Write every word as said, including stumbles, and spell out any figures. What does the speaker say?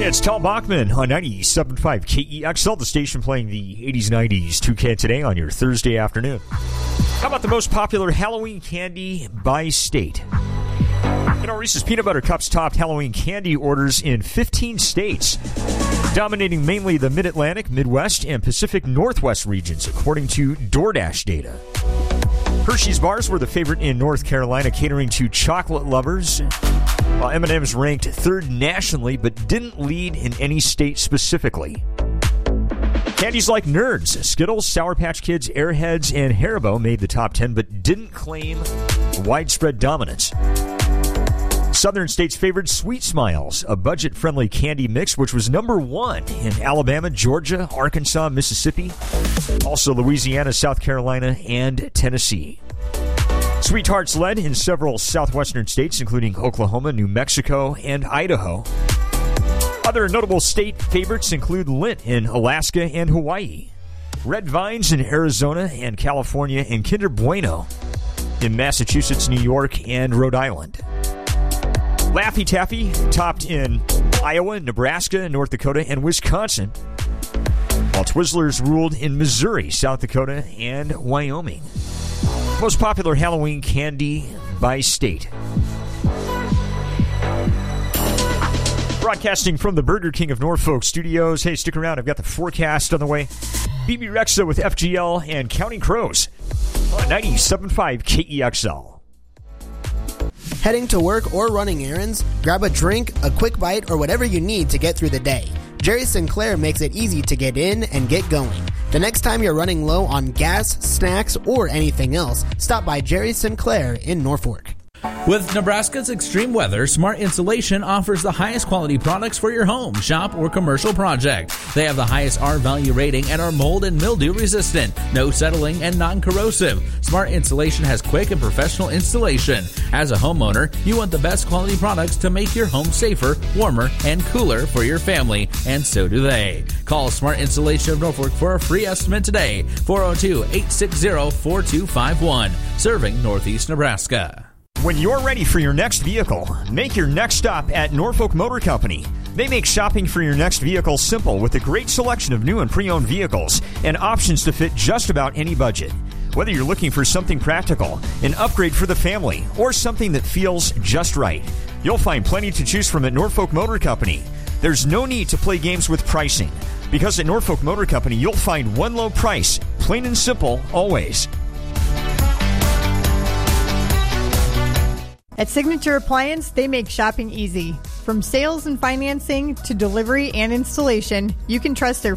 It's Tom Bachman on ninety-seven point five K E X L, the station playing the eighties nineties Toucan today on your Thursday afternoon. How about the most popular Halloween candy by state? You know, Reese's Peanut Butter Cups topped Halloween candy orders in fifteen states, dominating mainly the Mid-Atlantic, Midwest, and Pacific Northwest regions, according to DoorDash data. Hershey's bars were the favorite in North Carolina, catering to chocolate lovers, while M and M's ranked third nationally, but didn't lead in any state specifically. Candies like Nerds, Skittles, Sour Patch Kids, Airheads, and Haribo made the top ten, but didn't claim widespread dominance. Southern states favored Sweet Smiles, a budget-friendly candy mix, which was number one in Alabama, Georgia, Arkansas, Mississippi, also Louisiana, South Carolina, and Tennessee. Sweethearts led in several southwestern states, including Oklahoma, New Mexico, and Idaho. Other notable state favorites include Lindt in Alaska and Hawaii, Red Vines in Arizona and California, and Kinder Bueno in Massachusetts, New York, and Rhode Island. Laffy Taffy topped in Iowa, Nebraska, North Dakota, and Wisconsin, while Twizzlers ruled in Missouri, South Dakota, and Wyoming. Most popular Halloween candy by state. Broadcasting from the Burger King of Norfolk studios. Hey, stick around. I've got the forecast on the way. B B Rexa with F G L and Counting Crows on ninety-seven point five K E X L. Heading to work or running errands? Grab a drink, a quick bite, or whatever you need to get through the day. Jerry Sinclair makes it easy to get in and get going. The next time you're running low on gas, snacks, or anything else, stop by Jerry Sinclair in Norfolk. With Nebraska's extreme weather, Smart Insulation offers the highest quality products for your home, shop, or commercial project. They have the highest R-value rating and are mold and mildew resistant, no settling, and non-corrosive. Smart Insulation has quick and professional installation. As a homeowner, you want the best quality products to make your home safer, warmer, and cooler for your family, and so do they. Call Smart Insulation of Norfolk for a free estimate today, four oh two, eight six zero, four two five one, serving Northeast Nebraska. When you're ready for your next vehicle, make your next stop at Norfolk Motor Company. They make shopping for your next vehicle simple with a great selection of new and pre-owned vehicles and options to fit just about any budget. Whether you're looking for something practical, an upgrade for the family, or something that feels just right, you'll find plenty to choose from at Norfolk Motor Company. There's no need to play games with pricing, because at Norfolk Motor Company, you'll find one low price, plain and simple, always. At Signature Appliance, they make shopping easy. From sales and financing to delivery and installation, you can trust their